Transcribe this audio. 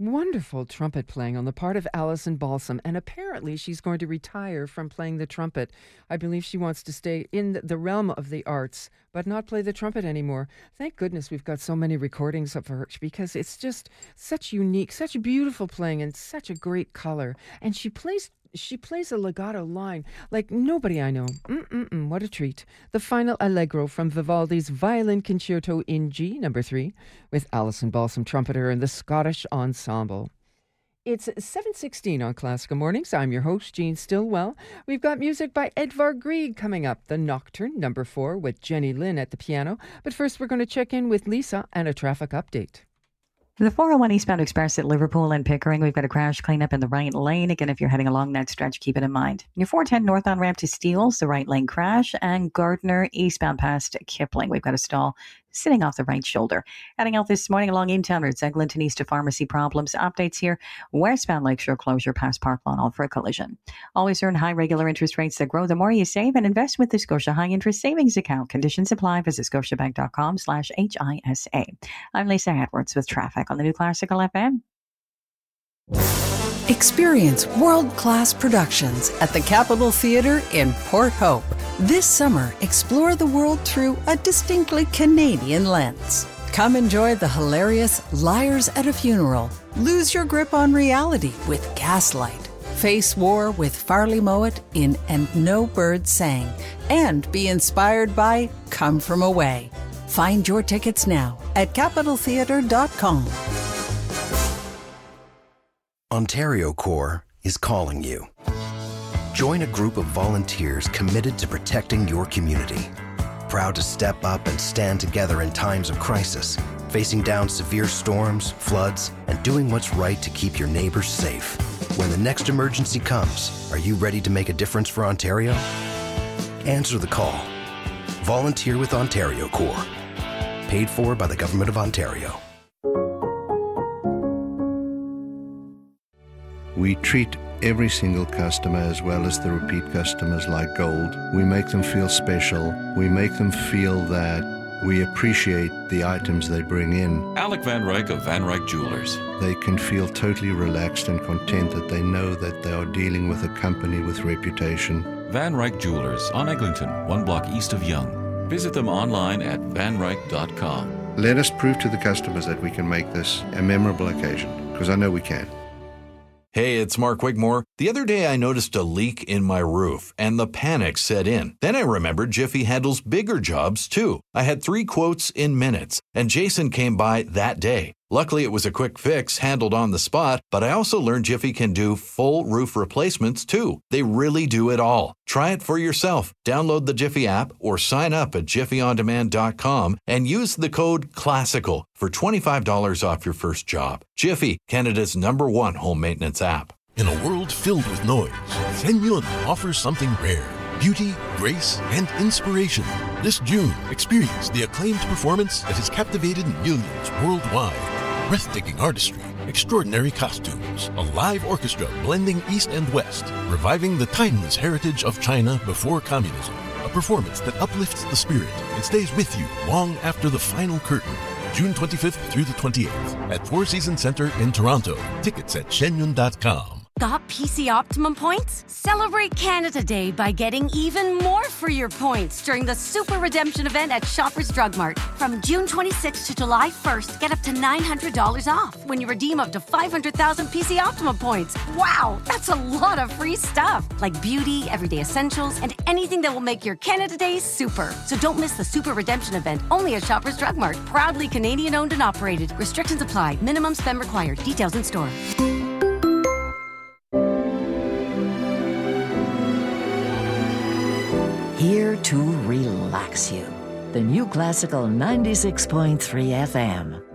wonderful trumpet playing on the part of Alison Balsam, and apparently she's going to retire from playing the trumpet. I believe she wants to stay in the realm of the arts, but not play the trumpet anymore. Thank goodness we've got so many recordings of her, because it's just such unique, such beautiful playing, and such a great color. And she plays a legato line like nobody I know. What a treat. The final allegro from Vivaldi's Violin Concerto in G, number 3, with Alison Balsam trumpeter and the Scottish Ensemble. It's 7:16 on Classical Mornings. I'm your host, Jean Stillwell. We've got music by Edvard Grieg coming up, the Nocturne, number 4, with Jenny Lynn at the piano. But first, we're going to check in with Lisa and a traffic update. The 401 eastbound express at Liverpool and Pickering, we've got a crash cleanup in the right lane. Again, if you're heading along that stretch, keep it in mind. Your 410 northbound ramp to Steeles, the right lane crash, and Gardner eastbound past Kipling. We've got a stall sitting off the right shoulder. Heading out this morning along Intown Route, Eglinton east to Pharmacy problems. Updates here, westbound Lakeshore closure past Park Lawn, all for a collision. Always earn high regular interest rates that grow the more you save, and invest with the Scotia High Interest Savings Account. Conditions apply. Visit scotiabank.com/HISA. I'm Lisa Edwards with traffic on the New Classical FM. Experience world-class productions at the Capitol Theatre in Port Hope. This summer, explore the world through a distinctly Canadian lens. Come enjoy the hilarious Liars at a Funeral. Lose your grip on reality with Gaslight. Face war with Farley Mowat in And No Bird Sang. And be inspired by Come From Away. Find your tickets now at capitoltheatre.com. Ontario Corps is calling you. Join a group of volunteers committed to protecting your community. Proud to step up and stand together in times of crisis, facing down severe storms, floods, and doing what's right to keep your neighbors safe. When the next emergency comes, are you ready to make a difference for Ontario? Answer the call. Volunteer with Ontario Corps. Paid for by the Government of Ontario. We treat every single customer as well as the repeat customers like gold. We make them feel special. We make them feel that we appreciate the items they bring in. Alec Van Ryk of Van Ryk Jewelers. They can feel totally relaxed and content that they know that they are dealing with a company with reputation. Van Ryk Jewelers on Eglinton, 1 block east of Yonge. Visit them online at vanryk.com. Let us prove to the customers that we can make this a memorable occasion, because I know we can. Hey, it's Mark Wigmore. The other day I noticed a leak in my roof, and the panic set in. Then I remembered Jiffy handles bigger jobs, too. I had 3 quotes in minutes, and Jason came by that day. Luckily, it was a quick fix handled on the spot, but I also learned Jiffy can do full roof replacements, too. They really do it all. Try it for yourself. Download the Jiffy app or sign up at jiffyondemand.com and use the code CLASSICAL for $25 off your first job. Jiffy, Canada's #1 home maintenance app. In a world filled with noise, Shen Yun offers something rare. Beauty, grace, and inspiration. This June, experience the acclaimed performance that has captivated millions worldwide. Breathtaking artistry, extraordinary costumes, a live orchestra blending East and West, reviving the timeless heritage of China before communism. A performance that uplifts the spirit and stays with you long after the final curtain. June 25th through the 28th at Four Seasons Center in Toronto. Tickets at shenyun.com. Got PC Optimum points? Celebrate Canada Day by getting even more for your points during the Super Redemption event at Shoppers Drug Mart. From June 26th to July 1st, get up to $900 off when you redeem up to 500,000 PC Optimum points. Wow, that's a lot of free stuff, like beauty, everyday essentials, and anything that will make your Canada Day super. So don't miss the Super Redemption event, only at Shoppers Drug Mart. Proudly Canadian owned and operated. Restrictions apply. Minimum spend required. Details in store. Here to relax you. The New Classical 96.3 FM.